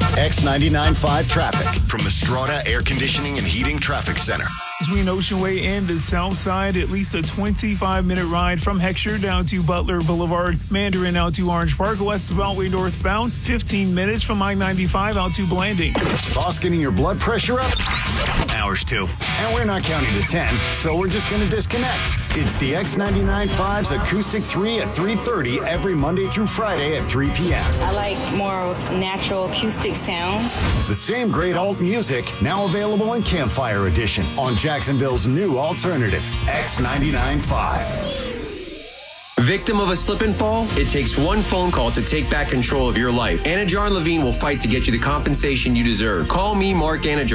X99.5 traffic from the Strata Air Conditioning and Heating Traffic Center. Between Ocean Way and the south side, at least a 25-minute ride from Heckscher down to Butler Boulevard, Mandarin out to Orange Park, west of Beltway northbound, 15 minutes from I-95 out to Blanding. Boss getting your blood pressure up? Ours too. And we're not counting to 10, so we're just going to disconnect. It's the X99.5's Acoustic 3 at 3:30 every Monday through Friday at 3 p.m. I like more natural acoustic sound. The same great alt music, now available in Campfire Edition on Jacksonville's new alternative, X99.5. Victim of a slip and fall? It takes one phone call to take back control of your life. Anna Jar Levine will fight to get you the compensation you deserve. Call me, Mark Anna Jar.